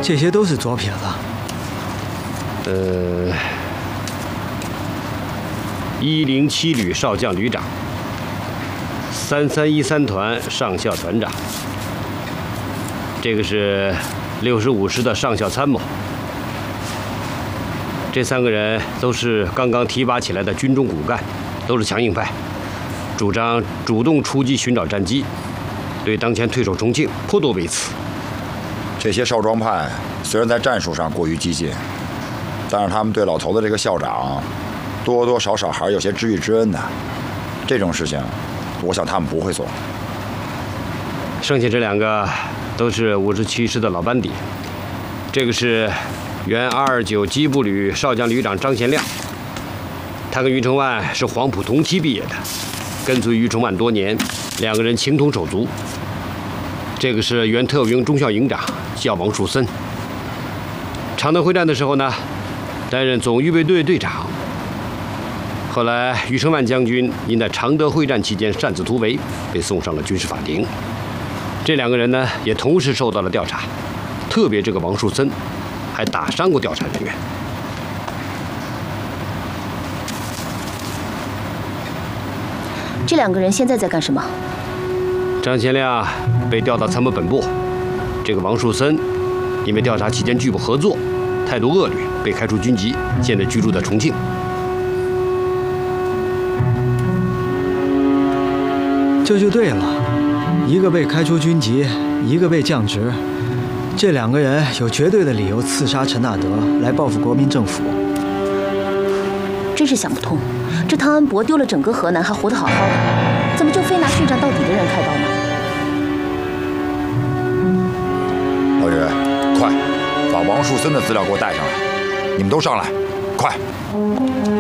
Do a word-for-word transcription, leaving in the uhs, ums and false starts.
这些都是左撇子。 呃，一零七旅少将旅长，三三一三团上校团长，这个是六十五师的上校参谋。这三个人都是刚刚提拔起来的军中骨干，都是强硬派，主张主动出击寻找战机，对当前退守重庆颇多微词。 这些少壮派虽然在战术上过于激进，但是他们对老头子这个校长，多多少少还是有些知遇之恩的。这种事情，我想他们不会做。 剩下这两个都是五十七师的老班底，这个是原二二九机步旅少将旅长张贤亮，他跟于承万是黄埔同期毕业的，跟随于承万多年，两个人情同手足。这个是原特务营中校营长，叫王树森。常德会战的时候呢，担任总预备队队长。后来于承万将军因在常德会战期间擅自突围，被送上了军事法庭。这两个人呢，也同时受到了调查，特别这个王树森，还打伤过调查人员。 这两个人现在在干什么？ 张贤亮被调到参谋本部，这个王树森因为调查期间拒不合作，态度恶劣，被开除军籍，现在居住在重庆。 这就对了，一个被开除军籍，一个被降职，这两个人有绝对的理由刺杀陈纳德，来报复国民政府。 真是想不通，这汤恩伯丢了整个河南还活得好好的，怎么就非拿血战到底的人开刀呢？ 老吕，快把王树森的资料给我带上来！你们都上来，快！